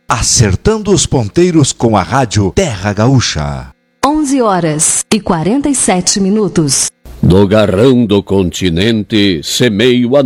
acertando os ponteiros com a rádio Terra Gaúcha. 11h47. No garrão do continente, semeio a